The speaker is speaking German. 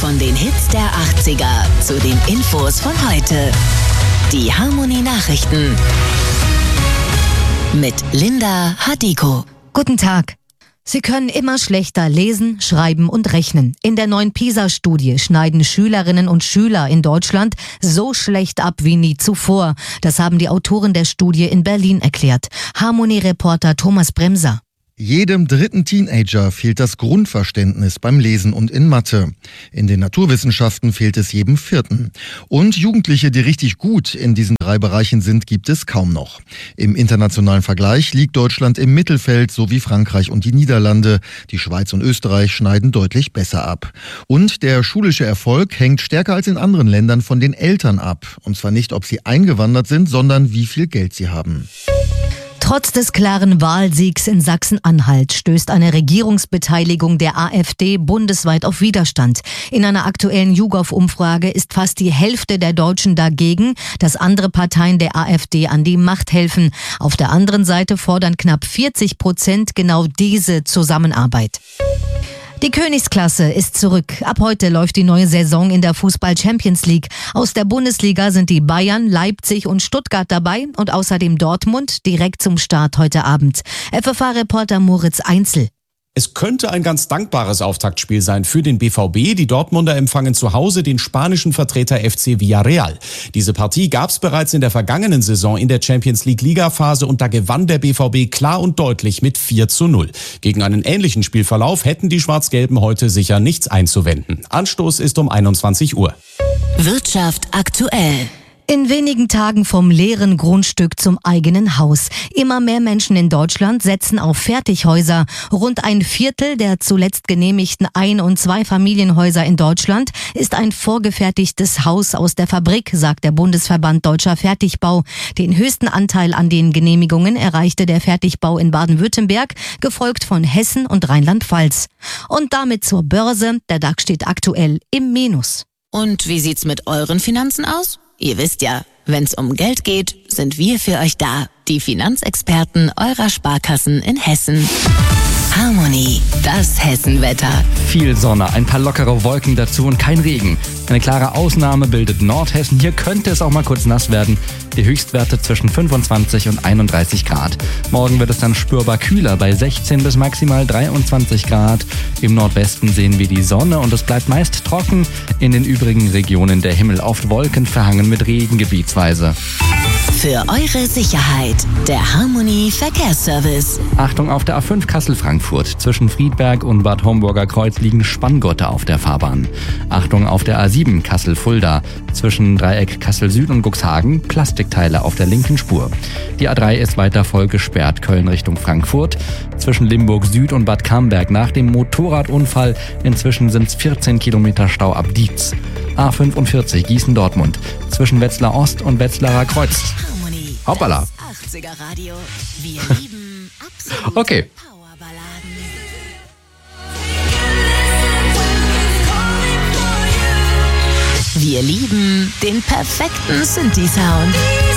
Von den Hits der 80er zu den Infos von heute. Die Harmony Nachrichten mit Linda Hadiko. Guten Tag. Sie können immer schlechter lesen, schreiben und rechnen. In der neuen PISA-Studie schneiden Schülerinnen und Schüler in Deutschland so schlecht ab wie nie zuvor. Das haben die Autoren der Studie in Berlin erklärt. Harmony-Reporter Thomas Bremser. Jedem dritten Teenager fehlt das Grundverständnis beim Lesen und in Mathe. In den Naturwissenschaften fehlt es jedem vierten. Und Jugendliche, die richtig gut in diesen 3 Bereichen sind, gibt es kaum noch. Im internationalen Vergleich liegt Deutschland im Mittelfeld, so wie Frankreich und die Niederlande. Die Schweiz und Österreich schneiden deutlich besser ab. Und der schulische Erfolg hängt stärker als in anderen Ländern von den Eltern ab. Und zwar nicht, ob sie eingewandert sind, sondern wie viel Geld sie haben. Trotz des klaren Wahlsiegs in Sachsen-Anhalt stößt eine Regierungsbeteiligung der AfD bundesweit auf Widerstand. In einer aktuellen YouGov-Umfrage ist fast die Hälfte der Deutschen dagegen, dass andere Parteien der AfD an die Macht helfen. Auf der anderen Seite fordern knapp 40% genau diese Zusammenarbeit. Die Königsklasse ist zurück. Ab heute läuft die neue Saison in der Fußball-Champions League. Aus der Bundesliga sind die Bayern, Leipzig und Stuttgart dabei und außerdem Dortmund direkt zum Start heute Abend. FFH-Reporter Moritz Einzel. Es könnte ein ganz dankbares Auftaktspiel sein für den BVB. Die Dortmunder empfangen zu Hause den spanischen Vertreter FC Villarreal. Diese Partie gab es bereits in der vergangenen Saison in der Champions League Ligaphase und da gewann der BVB klar und deutlich mit 4:0. Gegen einen ähnlichen Spielverlauf hätten die Schwarz-Gelben heute sicher nichts einzuwenden. Anstoß ist um 21 Uhr. Wirtschaft aktuell. In wenigen Tagen vom leeren Grundstück zum eigenen Haus. Immer mehr Menschen in Deutschland setzen auf Fertighäuser. Rund ein Viertel der zuletzt genehmigten Ein- und Zweifamilienhäuser in Deutschland ist ein vorgefertigtes Haus aus der Fabrik, sagt der Bundesverband Deutscher Fertigbau. Den höchsten Anteil an den Genehmigungen erreichte der Fertigbau in Baden-Württemberg, gefolgt von Hessen und Rheinland-Pfalz. Und damit zur Börse. Der DAX steht aktuell im Minus. Und wie sieht's mit euren Finanzen aus? Ihr wisst ja, wenn's um Geld geht, sind wir für euch da. Die Finanzexperten eurer Sparkassen in Hessen. Harmony, das Hessenwetter. Viel Sonne, ein paar lockere Wolken dazu und kein Regen. Eine klare Ausnahme bildet Nordhessen. Hier könnte es auch mal kurz nass werden. Die Höchstwerte zwischen 25 und 31 Grad. Morgen wird es dann spürbar kühler bei 16 bis maximal 23 Grad. Im Nordwesten sehen wir die Sonne und es bleibt meist trocken. In den übrigen Regionen der Himmel oft Wolken verhangen mit Regen gebietsweise. Für eure Sicherheit, der Harmony Verkehrsservice. Achtung auf der A5 Kassel-Frankfurt. Zwischen Friedberg und Bad Homburger Kreuz liegen Spanngurte auf der Fahrbahn. Achtung auf der A7 Kassel-Fulda. Zwischen Dreieck Kassel-Süd und Cuxhagen Plastikteile auf der linken Spur. Die A3 ist weiter voll gesperrt. Köln Richtung Frankfurt. Zwischen Limburg Süd und Bad Camberg nach dem Motorradunfall. Inzwischen sind es 14 Kilometer Stau ab Dietz. A45 Gießen-Dortmund. Zwischen Wetzlar Ost und Wetzlarer Kreuz. Harmony. Hoppala. 80er Radio. Wir lieben absolut Okay. Powerballaden. Wir lieben den perfekten Synthi-Sound.